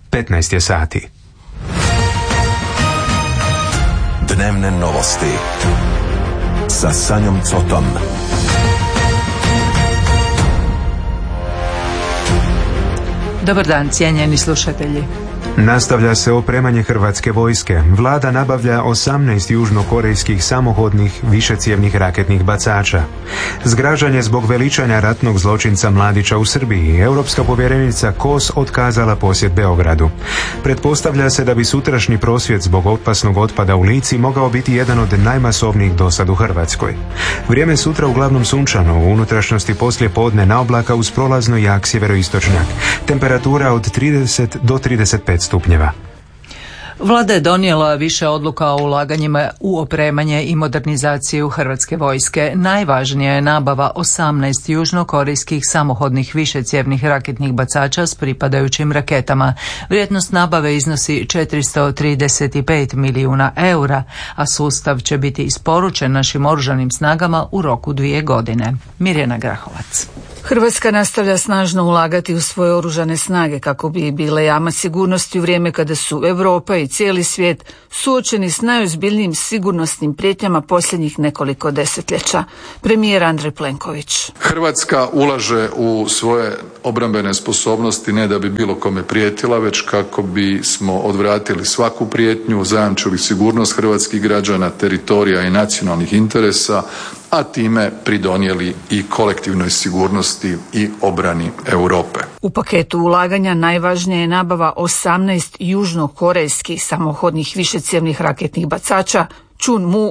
15 je sati. Dnevne novosti sa Sanjom Cotom. Dobar dan, cijenjeni slušatelji. Nastavlja se opremanje hrvatske vojske. Vlada nabavlja 18 južnokorejskih samohodnih višecjevnih raketnih bacača. Zgražanje zbog veličanja ratnog zločinca Mladića u Srbiji. Europska povjerenica Kos otkazala posjet Beogradu. Pretpostavlja se da bi sutrašnji prosvjed zbog opasnog otpada u Lici mogao biti jedan od najmasovnijih dosad u Hrvatskoj. Vrijeme sutra uglavnom sunčano, u unutrašnjosti poslije podne na oblaka uz prolazno jak sjeveroistočnjak. Temperatura od 30 do 35 stupnjeva. Vlada je donijela više odluka o ulaganjima u opremanje i modernizaciju hrvatske vojske. Najvažnija je nabava 18 južnokorejskih samohodnih višecjevnih raketnih bacača s pripadajućim raketama. Vrijednost nabave iznosi 435 milijuna eura, a sustav će biti isporučen našim oružanim snagama u roku 2 godine. Mirjana Grahovac. Hrvatska nastavlja snažno ulagati u svoje oružane snage kako bi bile jamac sigurnosti u vrijeme kada su Europa i cijeli svijet suočeni s najozbiljnijim sigurnosnim prijetnjama posljednjih nekoliko desetljeća. Premijer Andrej Plenković. Hrvatska ulaže u svoje obrambene sposobnosti ne da bi bilo kome prijetila, već kako bi smo odvratili svaku prijetnju, zajamčili sigurnost hrvatskih građana, teritorija i nacionalnih interesa, a time pridonijeli i kolektivnoj sigurnosti i obrani Europe. U paketu ulaganja najvažnija je nabava 18 južnokorejskih samohodnih višecjevnih raketnih bacača Chunmoo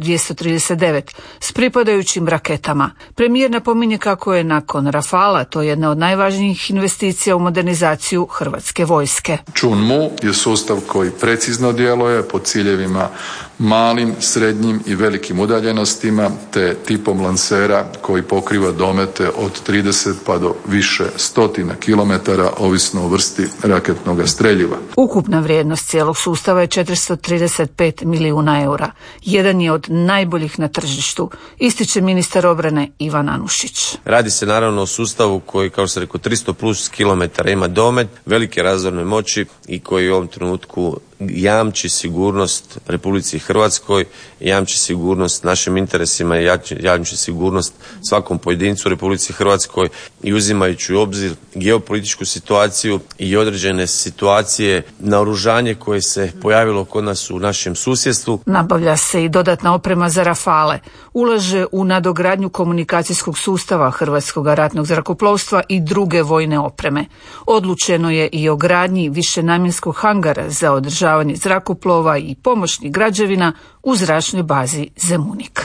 K-239 s pripadajućim raketama. Premijer napominje kako je nakon Rafala to jedna od najvažnijih investicija u modernizaciju hrvatske vojske. Chunmoo je sustav koji precizno djeluje po ciljevima malim, srednjim i velikim udaljenostima te tipom lansera koji pokriva domete od 30 pa do više stotina kilometara ovisno o vrsti raketnog streljiva. Ukupna vrijednost cijelog sustava je 435 milijuna eura. Jedan je od najboljih na tržištu, ističe ministar obrane Ivan Anušić. Radi se naravno o sustavu koji, kao što sam rekao, 300 plus kilometara ima domet, velike razorne moći i koji u ovom trenutku jamči sigurnost Republici Hrvatskoj, jamči sigurnost našim interesima i jamči sigurnost svakom pojedincu u Republici Hrvatskoj i uzimajući u obzir geopolitičku situaciju i određene situacije, naoružanje koje se pojavilo kod nas u našem susjedstvu. Nabavlja se i dodatna oprema za Rafale, ulaže u nadogradnju komunikacijskog sustava Hrvatskog ratnog zrakoplovstva i druge vojne opreme. Odlučeno je i o gradnji višenamjenskog hangara za održavanje zrakoplova i pomoćnih građevina u zračnoj bazi Zemunik.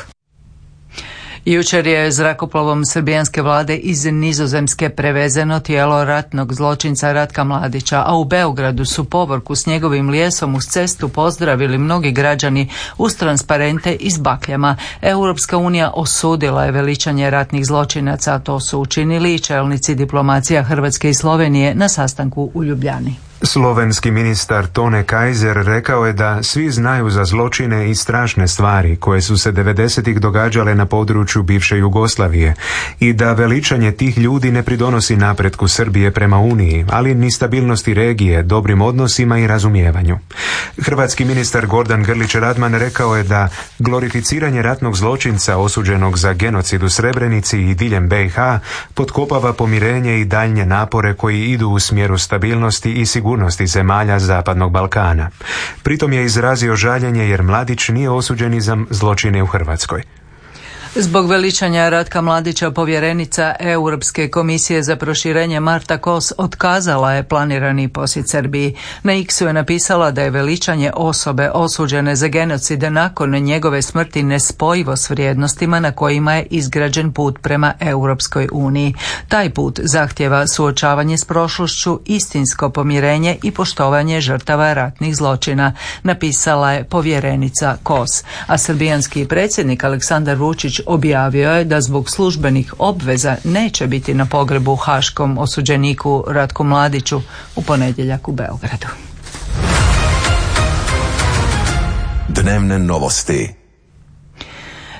Jučer je zrakoplovom srbijanske vlade iz Nizozemske prevezeno tijelo ratnog zločinca Ratka Mladića, a u Beogradu su povorku s njegovim lijesom uz cestu pozdravili mnogi građani uz transparente i s bakljama. Europska unija osudila je veličanje ratnih zločinaca, a to su učinili i čelnici diplomacija Hrvatske i Slovenije na sastanku u Ljubljani. Slovenski ministar Tone Kajzer rekao je da svi znaju za zločine i strašne stvari koje su se 90-ih događale na području bivše Jugoslavije i da veličanje tih ljudi ne pridonosi napretku Srbije prema Uniji, ali ni stabilnosti regije, dobrim odnosima i razumijevanju. Hrvatski ministar Gordan Grlić Radman rekao je da glorificiranje ratnog zločinca osuđenog za genocid u Srebrenici i diljem BiH potkopava pomirenje i daljnje napore koji idu u smjeru stabilnosti i sigurnosti zemalja Zapadnog Balkana. Pritom je izrazio žaljenje jer Mladić nije osuđen za zločine u Hrvatskoj. Zbog veličanja Ratka Mladića povjerenica Europske komisije za proširenje Marta Kos otkazala je planirani posjet Srbiji. Na X-u je napisala da je veličanje osobe osuđene za genocide nakon njegove smrti nespojivo s vrijednostima na kojima je izgrađen put prema Europskoj uniji. Taj put zahtjeva suočavanje s prošlošću, istinsko pomirenje i poštovanje žrtava ratnih zločina, napisala je povjerenica Kos. A srbijanski predsjednik Aleksandar Vučić objavio je da zbog službenih obveza neće biti na pogrebu haškom osuđeniku Ratku Mladiću u ponedjeljak u Beogradu. Dnevne novosti.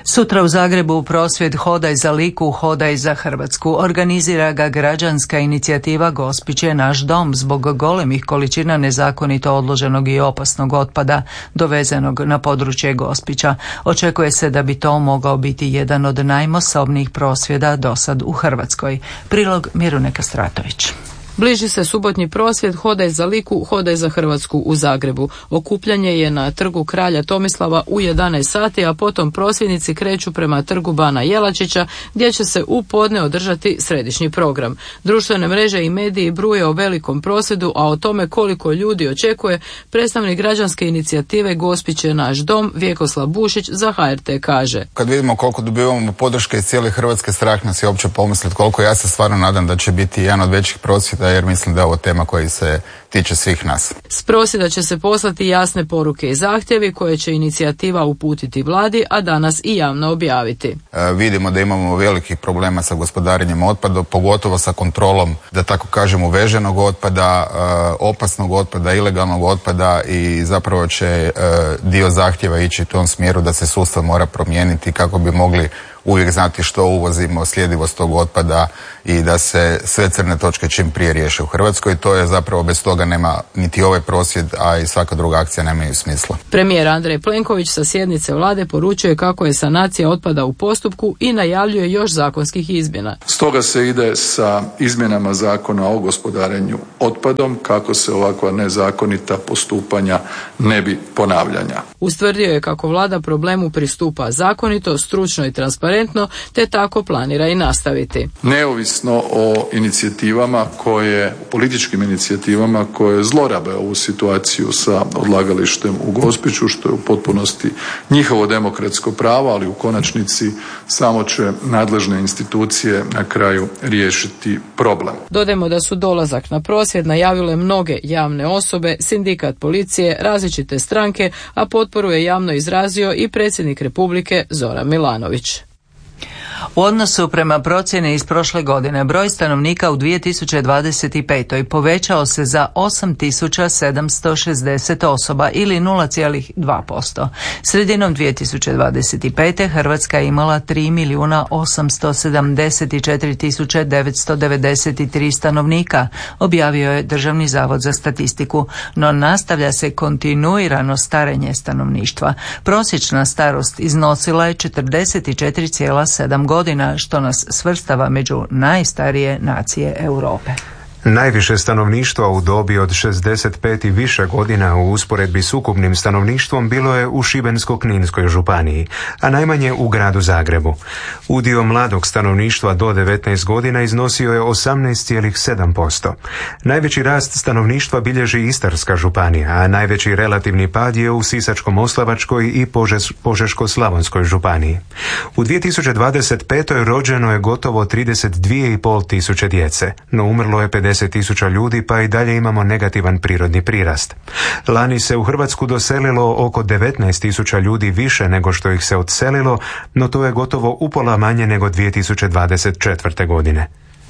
Sutra u Zagrebu prosvjed Hodaj za Liku, Hodaj za Hrvatsku. Organizira ga građanska inicijativa Gospić je naš dom zbog golemih količina nezakonito odloženog i opasnog otpada dovezenog na područje Gospića. Očekuje se da bi to mogao biti jedan od najmasovnijih prosvjeda dosad u Hrvatskoj. Prilog Mirune Kastratović. Bliži se subotnji prosvjed Hodaj za Liku, Hodaj za Hrvatsku u Zagrebu. Okupljanje je na trgu Kralja Tomislava u 11 sati, a potom prosvjednici kreću prema trgu Bana Jelačića, gdje će se u podne održati središnji program. Društvene mreže i mediji bruje o velikom prosvjedu, a o tome koliko ljudi očekuje, predstavnik građanske inicijative Gospić je naš dom, Vjekoslav Bušić, za HRT kaže. Kad vidimo koliko dobivamo podrške iz cijele Hrvatske, strah nas je uopće pomisliti koliko. Ja se stvarno nadam da će biti jedan od većih prosvjeda, jer mislim da je ovo tema koja se tiče svih nas. S prosvjeda će se poslati jasne poruke i zahtjevi koje će inicijativa uputiti vladi, a danas i javno objaviti. Vidimo da imamo velikih problema sa gospodarenjem otpada, pogotovo sa kontrolom, da tako kažem, uveženog otpada, opasnog otpada, ilegalnog otpada, i zapravo će dio zahtjeva ići u tom smjeru da se sustav mora promijeniti kako bi mogli uvijek znati što uvozimo, sljedivost tog otpada i da se sve crne točke čim prije riješe u Hrvatskoj. To je zapravo, bez toga nema niti ovaj prosvjed, a i svaka druga akcija nemaju smisla. Premijer Andrej Plenković sa sjednice vlade poručuje kako je sanacija otpada u postupku i najavljuje još zakonskih izmjena. Stoga se ide sa izmjenama zakona o gospodarenju otpadom kako se ovakva nezakonita postupanja ne bi ponavljanja. Ustvrdio je kako vlada problemu pristupa zakonito, stručno i transparentno, te tako planira i nastaviti. Neovisno o inicijativama političkim inicijativama koje zlorabe ovu situaciju sa odlagalištem u Gospiću, što je u potpunosti njihovo demokratsko pravo, ali u konačnici samo će nadležne institucije na kraju riješiti problem. Dodajmo da su dolazak na prosvjed najavile mnoge javne osobe, sindikat policije, različite stranke, a potporu je javno izrazio i predsjednik Republike Zoran Milanović. U odnosu prema procjeni iz prošle godine, broj stanovnika u 2025. povećao se za 8.760 osoba ili 0,2%. Sredinom 2025. Hrvatska je imala 3.874.993 stanovnika, objavio je Državni zavod za statistiku, no nastavlja se kontinuirano starenje stanovništva. Prosječna starost iznosila je 44,7 godina, što nas svrstava među najstarije nacije Europe. Najviše stanovništva u dobi od 65 i više godina u usporedbi s ukupnim stanovništvom bilo je u Šibensko-kninskoj županiji, a najmanje u gradu Zagrebu. Udio mladog stanovništva do 19 godina iznosio je 18,7%. Najveći rast stanovništva bilježi Istarska županija, a najveći relativni pad je u Sisačko-moslavačkoj i Požeško-slavonskoj županiji. U 2025. rođeno je gotovo 32,5 tisuće djece, no umrlo je 50.000 ljudi, pa i dalje imamo negativan prirodni prirast. Lani se u Hrvatsku doselilo oko 19.000 ljudi više nego što ih se odselilo, no to je gotovo upola manje nego 2024. godine.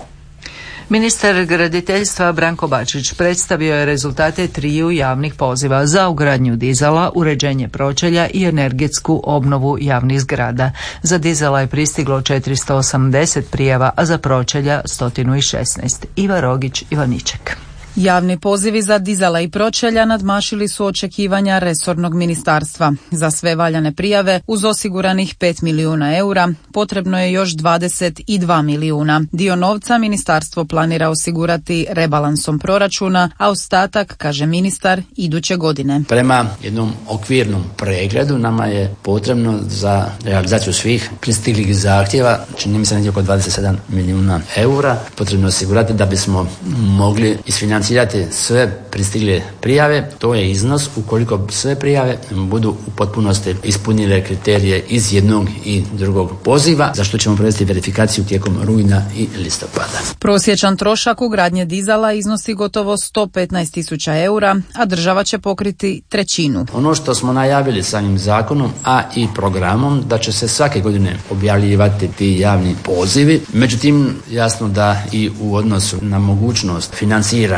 Ministar graditeljstva Branko Bačić predstavio je rezultate 3 javnih poziva za ugradnju dizala, uređenje pročelja i energetsku obnovu javnih zgrada. Za dizala je pristiglo 480 prijava, a za pročelja 116. Iva Rogić, Ivaniček. Javni pozivi za dizala i pročelja nadmašili su očekivanja resornog ministarstva. Za sve valjane prijave, uz osiguranih 5 milijuna eura, potrebno je još 22 milijuna. Dio novca ministarstvo planira osigurati rebalansom proračuna, a ostatak, kaže ministar, iduće godine. Prema jednom okvirnom pregledu nama je potrebno za realizaciju svih pristiglih zahtjeva, čini mi se negdje oko 27 milijuna eura, potrebno osigurati da bismo mogli isfinancirati sve pristigle prijave. To je iznos ukoliko sve prijave budu u potpunosti ispunile kriterije iz jednog i drugog poziva, za što ćemo provesti verifikaciju tijekom rujna i listopada. Prosječan trošak ugradnje dizala iznosi gotovo 115.000 eura, a država će pokriti trećinu. Ono što smo najavili samim zakonom, a i programom, da će se svake godine objavljivati ti javni pozivi. Međutim, jasno da i u odnosu na mogućnost financiranja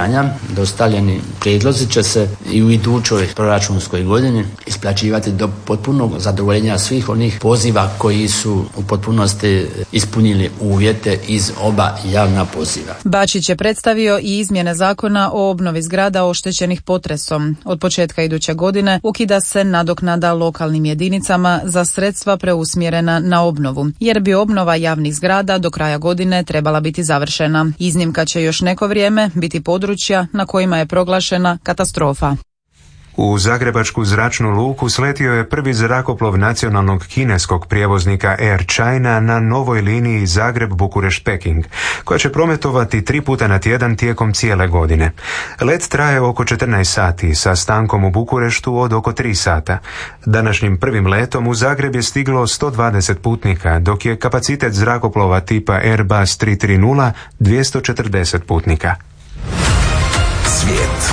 zajam. Dostavljeni prijedlozi će se i u idućoj proračunskoj godini isplaćivati do potpunog zadovoljenja svih onih poziva koji su u potpunosti ispunili uvjete iz oba javna poziva. Bačić je predstavio i izmjene zakona o obnovi zgrada oštećenih potresom. Od početka iduće godine ukida se nadoknada lokalnim jedinicama za sredstva preusmjerena na obnovu, jer bi obnova javnih zgrada do kraja godine trebala biti završena. Iznimka će još neko vrijeme biti područja na kojima je proglašena katastrofa. U Zagrebačku zračnu luku sletio je prvi zrakoplov nacionalnog kineskog prijevoznika Air China na novoj liniji Zagreb-Bukurešt-Peking, koja će prometovati 3 puta na tjedan tijekom cijele godine. Let traje oko 14 sati sa stankom u Bukureštu od oko 3 sata. Današnjim prvim letom u Zagreb je stiglo 120 putnika, dok je kapacitet zrakoplova tipa Airbus 330 240 putnika. Svijet.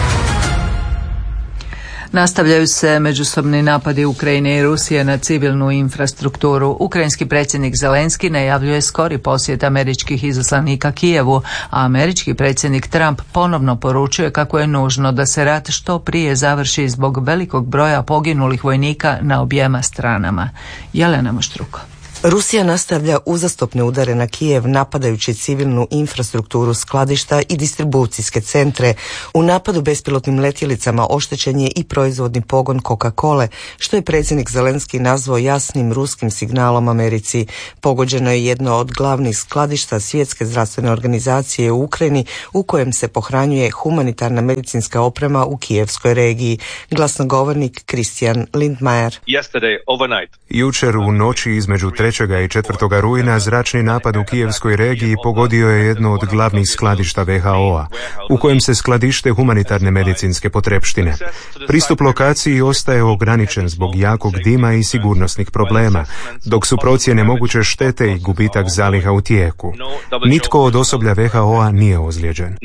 Nastavljaju se međusobni napadi Ukrajine i Rusije na civilnu infrastrukturu. Ukrajinski predsjednik Zelenski najavljuje skori posjet američkih izaslanika Kijevu, a američki predsjednik Trump ponovno poručuje kako je nužno da se rat što prije završi zbog velikog broja poginulih vojnika na objema stranama. Jelena Moštruko. Rusija nastavlja uzastopne udare na Kijev napadajući civilnu infrastrukturu, skladišta i distribucijske centre. U napadu bespilotnim letjelicama oštećen je i proizvodni pogon Coca-Cole, što je predsjednik Zelenski nazvao jasnim ruskim signalom Americi. Pogođeno je jedno od glavnih skladišta Svjetske zdravstvene organizacije u Ukrajini, u kojem se pohranjuje humanitarna medicinska oprema u kijevskoj regiji. Glasnogovornik Christian Lindmeier. Jučer u noći između 3. i 4. rujna zračni napad u kijevskoj regiji pogodio je jedno od glavnih skladišta WHO-a, u kojem se skladište humanitarne medicinske potrepštine. Pristup lokaciji ostaje ograničen zbog jakog dima i sigurnosnih problema, dok su procjene moguće štete i gubitak zaliha u tijeku. Nitko od osoblja WHO-a nije ozlijeđen.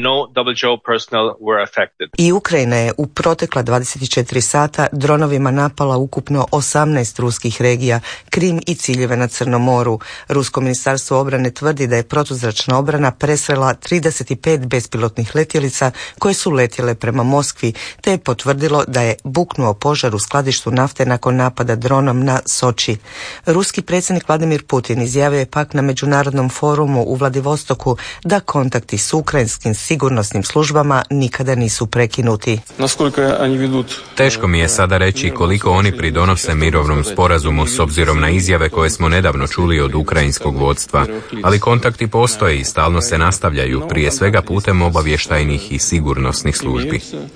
I Ukrajina je u protekla 24 sata dronovima napala ukupno 18 ruskih regija, Krim i ciljeve na Crnom moru. Rusko ministarstvo obrane tvrdi da je protuzračna obrana presrela 35 bespilotnih letjelica koje su letjele prema Moskvi, te je potvrdilo da je buknuo požar u skladištu nafte nakon napada dronom na Soči. Ruski predsjednik Vladimir Putin izjavio je pak na međunarodnom forumu u Vladivostoku da kontakti s ukrajinskim sigurnosnim službama nikada nisu prekinuti. Teško mi je sada reći koliko oni pridonose mirovnom sporazumu s obzirom na izjave koje smo nedavno čuli od ukrajinskog vodstva, ali kontakti postoje i stalno se nastavljaju, prije svega putem obavještajnih i sigurnosnih službi.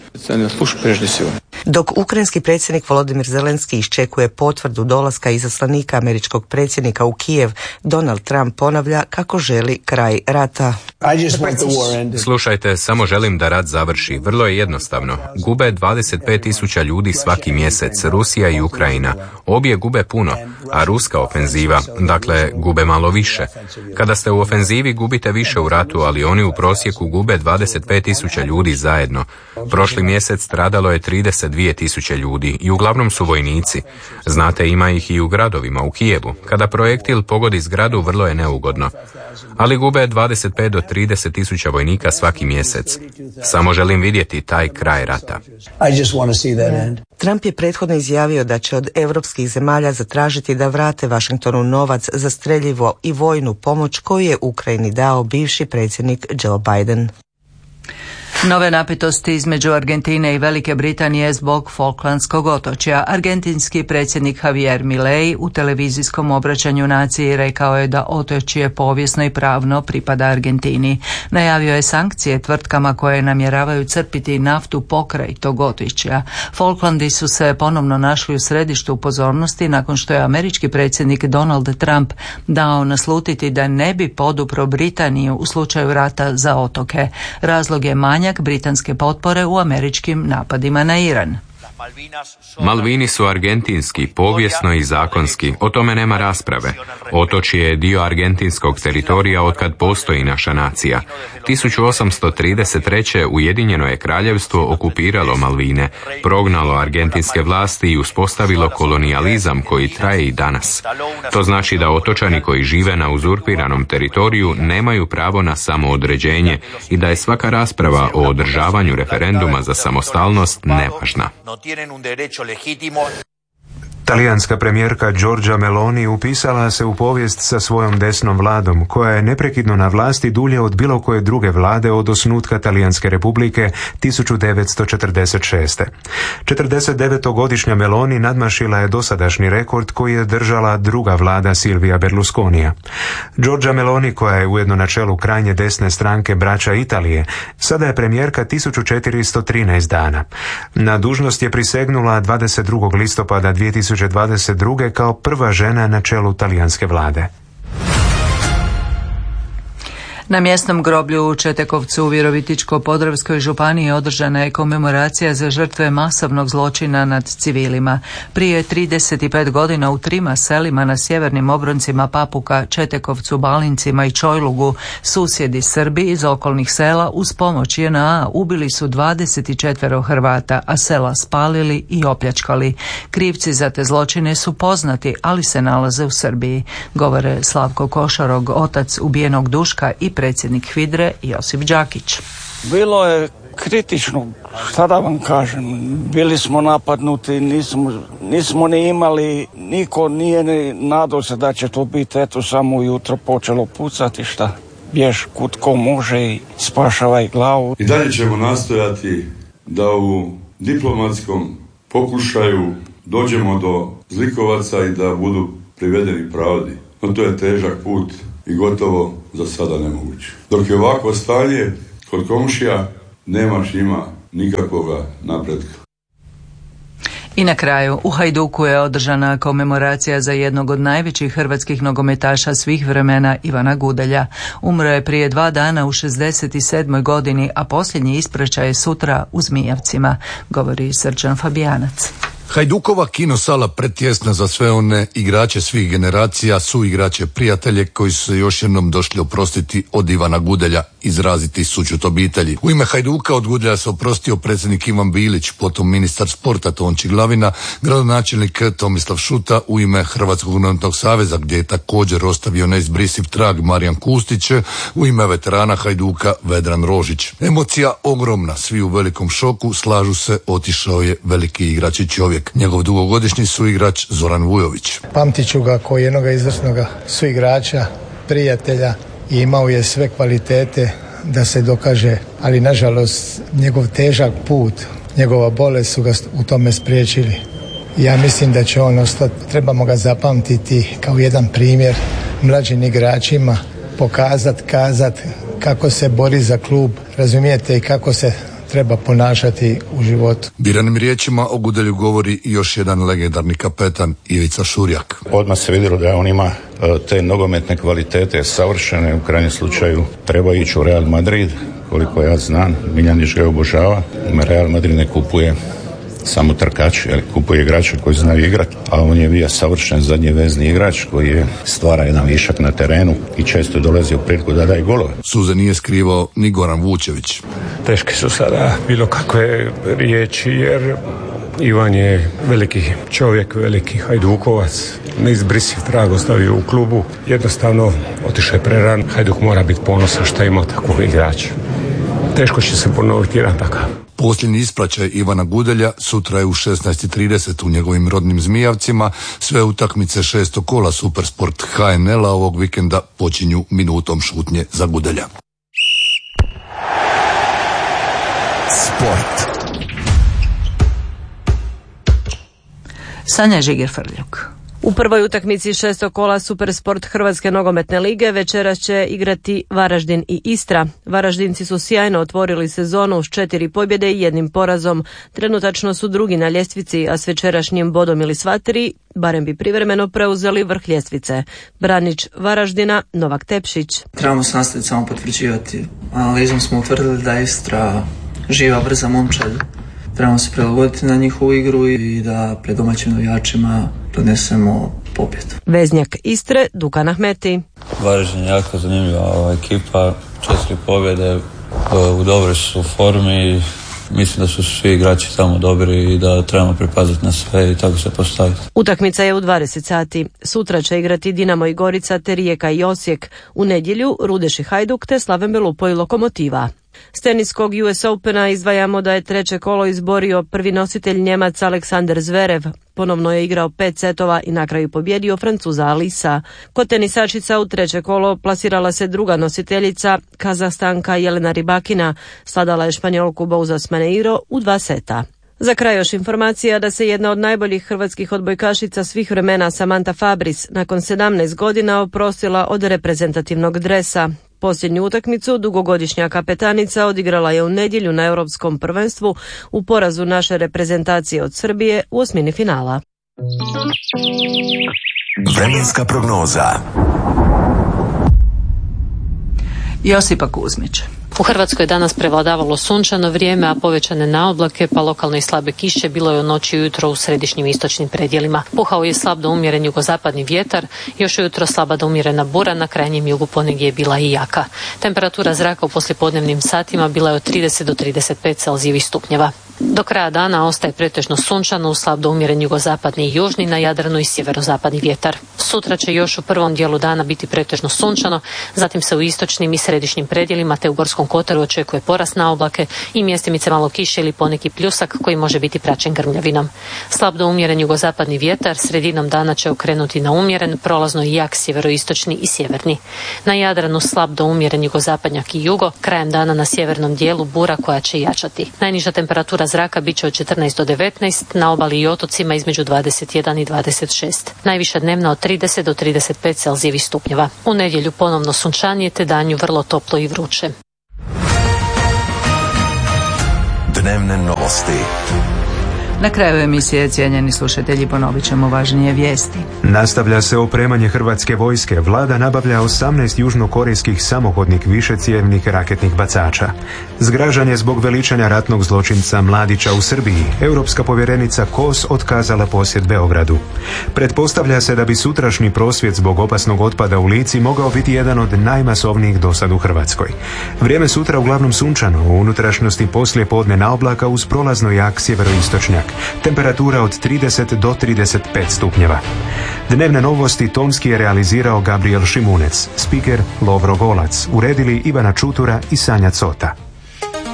Dok ukrajinski predsjednik Volodymyr Zelenski iščekuje potvrdu dolaska izaslanika američkog predsjednika u Kijev, Donald Trump ponavlja kako želi kraj rata. Slušajte, samo želim da rat završi. Vrlo je jednostavno. Gube 25.000 ljudi svaki mjesec, Rusija i Ukrajina. Obje gube puno, a ruska ofenziva, dakle, gube malo više. Kada ste u ofenzivi gubite više u ratu, ali oni u prosjeku gube 25.000 ljudi zajedno. Prošli mjesec stradalo je 32.000 ljudi i uglavnom su vojnici. Znate, ima ih i u gradovima, u Kijevu. Kada projektil pogodi zgradu, vrlo je neugodno. Ali gube 25 do 30.000 vojnika svaki mjesec. Samo želim vidjeti taj kraj rata. Trump je prethodno izjavio da će od europskih zemalja zatražiti da vrate Washingtonu novac za streljivo i vojnu pomoć koju je Ukrajini dao bivši predsjednik Joe Biden. Nove napetosti između Argentine i Velike Britanije zbog Falklandskog otočja. Argentinski predsjednik Javier Milei u televizijskom obraćanju naciji rekao je da otočje povijesno i pravno pripada Argentini. Najavio je sankcije tvrtkama koje namjeravaju crpiti naftu pokraj tog otočja. Falklandi su se ponovno našli u središtu pozornosti nakon što je američki predsjednik Donald Trump dao naslutiti da ne bi podupro Britaniju u slučaju rata za otoke. Razlog je manjak britanske potpore u američkim napadima na Iran. Malvini su argentinski, povijesno i zakonski, o tome nema rasprave. Otočje je dio argentinskog teritorija otkad postoji naša nacija. 1833. Ujedinjeno je kraljevstvo okupiralo Malvine, prognalo argentinske vlasti i uspostavilo kolonijalizam koji traje i danas. To znači da otočani koji žive na uzurpiranom teritoriju nemaju pravo na samoodređenje i da je svaka rasprava o održavanju referenduma za samostalnost nevažna. Talijanska premijerka Giorgia Meloni upisala se u povijest sa svojom desnom vladom, koja je neprekidno na vlasti dulje od bilo koje druge vlade od osnutka Talijanske republike 1946. 49-godišnja Meloni nadmašila je dosadašnji rekord koji je držala druga vlada Silvija Berlusconija. Giorgia Meloni, koja je ujedno na čelu krajnje desne stranke Braća Italije, sada je premijerka 1413 dana. Na dužnost je prisegnula 22. listopada 2022. kao prva žena na čelu talijanske vlade. Na mjesnom groblju u Četekovcu u Virovitičko-podravskoj županiji održana je komemoracija za žrtve masovnog zločina nad civilima. Prije 35 godina u 3 selima na sjevernim obroncima Papuka, Četekovcu, Balincima i Čojlugu susjedi Srbi iz okolnih sela uz pomoć JNA ubili su 24 Hrvata, a sela spalili i opljačkali. Krivci za te zločine su poznati, ali se nalaze u Srbiji, govore Slavko Košarog, otac ubijenog Duška, i predsjednik HVIDRE Josip Đakić. Bilo je kritično, šta da vam kažem, bili smo napadnuti, nismo ni imali, niko nije ni nadao se da će to biti, eto samo ujutro počelo pucati, šta, bješ kud ko može i spašavaj glavu. I dalje ćemo nastojati da u diplomatskom pokušaju dođemo do zlikovaca i da budu privedeni pravdi. No to je težak put i gotovo za sada nemoguće. Dok je ovako stanje kod komšija, nemaš njima nikakvoga napretka. I na kraju, u Hajduku je održana komemoracija za jednog od najvećih hrvatskih nogometaša svih vremena, Ivana Gudelja. Umro je prije 2 dana u 67. godini, a posljednji ispraćaj je sutra u Zmijavcima, govori Srđan Fabijanac. Hajdukova kinosala pretjesna za sve one igrače svih generacija, suigrače, prijatelje koji su se još jednom došli oprostiti od Ivana Gudelja, izraziti sućut obitelji. U ime Hajduka od Gudelja se oprostio predsjednik Ivan Bilić, potom ministar sporta Tonči Glavina, gradonačelnik Tomislav Šuta u ime Hrvatskog nogometnog saveza, gdje je također ostavio neizbrisiv trag Marijan Kustić, u ime veterana Hajduka Vedran Rožić. Emocija ogromna, svi u velikom šoku, slažu se, otišao je veliki igrač i čovjek. Njegov dugogodišnji suigrač Zoran Vujović. Pamtit ću ga kao jednog izvrsnog suigrača, prijatelja, i imao je sve kvalitete da se dokaže, ali nažalost njegov težak put, njegova bolest su ga u tome spriječili. Ja mislim da će on ostati, trebamo ga zapamtiti kao jedan primjer mlađim igračima, pokazati, kazati kako se bori za klub, razumijete, i kako se treba ponašati u životu. Biranim riječima o Gudelju govori još jedan legendarni kapetan Ivica Šurjak. Odmah se vidjelo da on ima te nogometne kvalitete savršene, u krajnjem slučaju treba ići u Real Madrid, koliko ja znam, Miljanić ga obožava, Real Madrid ne kupuje samo trkač, jer kupuje igrače koji znaju igrati, a on je bio savršen zadnji vezni igrač koji je stvara jedan višak na terenu i često dolazi u priliku da daje golove. Suze nije skrivao ni Goran Vučević. Teške su sada bilo kakve riječi, jer Ivan je veliki čovjek, veliki Hajdukovac, neizbrisiv trag ostavio u klubu, jednostavno otišao je preran. Hajduk mora biti ponosan što ima takvog igrača. Teško će se ponoviti jedan takav. Posljednji ispraćaj Ivana Gudelja sutra je u 16:30 u njegovim rodnim Zmijavcima. Sve utakmice 6. kola Supersport HNL-a ovog vikenda počinju minutom šutnje za Gudelja. Sport. Sanja Žiger-Frljuk. U prvoj utakmici 6. kola Supersport Hrvatske nogometne lige večeras će igrati Varaždin i Istra. Varaždinci su sjajno otvorili sezonu s 4 pobjede i 1 porazom. Trenutačno su drugi na ljestvici, a s večerašnjim bodom ili sva 3, barem bi privremeno preuzeli vrh ljestvice. Branič Varaždina Novak Tepšić. Trebamo se nastaviti samo potvrđivati. Analizom smo utvrdili da je Istra živa, brza momčad trebamo se prilagoditi na njihovu igru i da pred domaćim navijačima donesemo pobjedu. Veznjak Istre, Dukan Ahmeti. Varaždin je jako zanimljiva ekipa, 4 pobjede, u dobroj su formi. Mislim da su svi igrači tamo dobri i da trebamo pripaziti na sve i tako se postaviti. Utakmica je u 20 sati. Sutra će igrati Dinamo i Gorica te Rijeka i Osijek. U nedjelju Rudeš i Hajduk te Slaven Belupo i Lokomotiva. S teniskog US Opena izdvajamo da je treće kolo izborio prvi nositelj Njemac Aleksander Zverev. Ponovno je igrao 5 setova i na kraju pobjedio Francuza Alisa. Kod tenisačica u treće kolo plasirala se druga nositeljica, Kazahstanka Jelena Rybakina. Sladala je Španjolku Bouzas Maneiro u 2 seta. Za kraj još informacija da se jedna od najboljih hrvatskih odbojkašica svih vremena Samantha Fabris nakon 17 godina oprostila od reprezentativnog dresa. Posljednju utakmicu dugogodišnja kapetanica odigrala je u nedjelju na Europskom prvenstvu u porazu naše reprezentacije od Srbije u osmini finala. Vremenska prognoza. Josipa Kuzmić. U Hrvatskoj je danas prevladavalo sunčano vrijeme, a povećane naoblake pa lokalno i slabe kiše bilo je u noći i ujutro u središnjim istočnim predjelima. Puhao je slab do umjeren jugozapadni vjetar, još ujutro slaba do umjerena bura, na krajnjem jugu ponegdje je bila i jaka. Temperatura zraka u poslijepodnevnim satima bila je od 30 do 35 Celzijevih stupnjeva. Do kraja dana ostaje pretežno sunčano, uz slab do umjeren jugozapadni i južni, na Jadranu i sjeverozapadni vjetar. Sutra će još u prvom dijelu dana biti pretežno sunčano, zatim se u istočnim i središnjim predjelima te u Gorskom Kotaru očekuje porast na oblake i mjestimice malo kiše ili poneki pljusak koji može biti praćen grmljavinom. Slab do umjeren jugozapadni vjetar sredinom dana će okrenuti na umjeren, prolazno i jak sjeveroistočni i sjeverni. Na Jadranu slab do umjeren jugozapadnjak i jugo, krajem dana na sjevernom dijelu bura koja će jačati. Najniža temperatura zraka bit će od 14 do 19, na obali i otocima između 21 i 26. Najviša dnevna od 30 do 35 Celzijevih stupnjeva. U nedjelju ponovno sunčanje te danju vrlo toplo i vruće. Dnevne novosti. Na kraju emisije, cijenjeni slušatelji, ponovit ćemo važnije vijesti. Nastavlja se opremanje hrvatske vojske. Vlada nabavlja 18 južnokorejskih samohodnih višecijevnih raketnih bacača. Zgražanje zbog veličanja ratnog zločinca Mladića u Srbiji. Europska povjerenica Kos otkazala posjet Beogradu. Pretpostavlja se da bi sutrašnji prosvjed zbog opasnog otpada u Lici mogao biti jedan od najmasovnijih dosad u Hrvatskoj. Vrijeme sutra uglavnom sunčano, u unutrašnjosti poslije podne na oblaka uz prolazno jak sjeveroistočnjak. Temperatura od 30 do 35 stupnjeva. Dnevne novosti tonski je realizirao Gabriel Šimunec, spiker Lovro Golac, uredili Ivana Čutura i Sanja Cota.